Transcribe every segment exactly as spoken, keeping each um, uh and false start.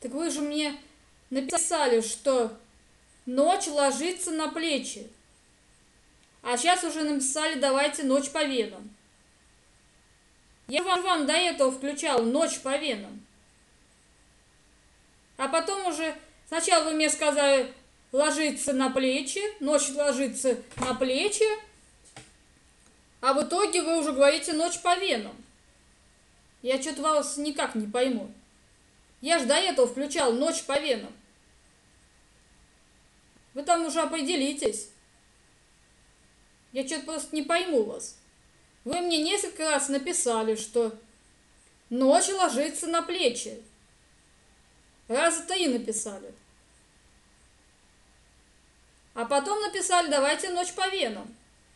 Так вы же мне написали, что ночь ложится на плечи. А сейчас уже написали, давайте ночь по венам. Я вам, вам до этого включала ночь по венам. А потом уже, сначала вы мне сказали, ложится на плечи, ночь ложится на плечи, а в итоге вы уже говорите ночь по венам. Я что-то вас никак не пойму. Я ж до этого включал ночь по венам. Вы там уже определитесь. Я что-то просто не пойму вас. Вы мне несколько раз написали, что ночь ложится на плечи. Раза три написали. А потом написали, давайте ночь по венам.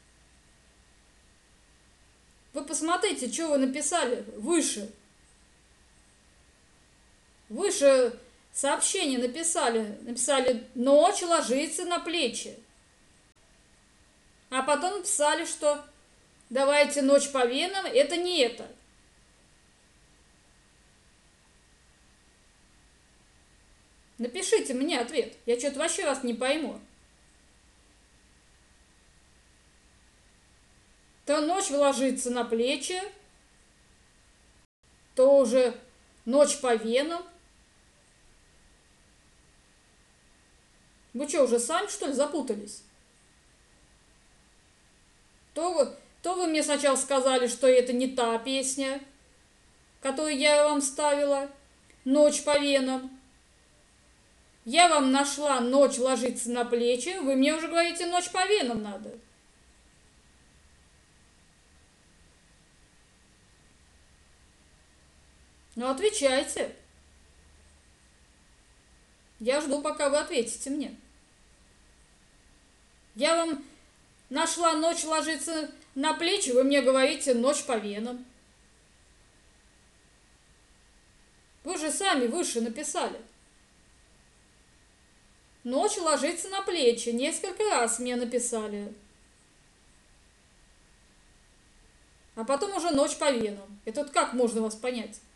Вы посмотрите, что вы написали выше. Выше сообщение написали. Написали, ночь ложится на плечи. А потом написали, что давайте ночь по венам, это не это. Напишите мне ответ. Я что-то вообще вас не пойму. То ночь ложится на плечи, то уже ночь по венам. Вы что, уже сами, что ли, запутались? То вы, то вы мне сначала сказали, что это не та песня, которую я вам ставила, «Ночь по венам». Я вам нашла «Ночь ложится на плечи», вы мне уже говорите «Ночь по венам» надо. Ну, отвечайте. Я жду, пока вы ответите мне. Я вам нашла «Ночь ложится на плечи», вы мне говорите «Ночь по венам». Вы же сами выше написали. «Ночь ложится на плечи», несколько раз мне написали. А потом уже «Ночь по венам». Это вот как можно вас понять?